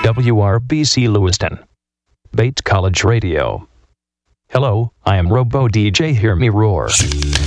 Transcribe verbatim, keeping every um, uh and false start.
W R B C Lewiston. Bates College Radio. Hello, I am Robo D J Hear Me Roar.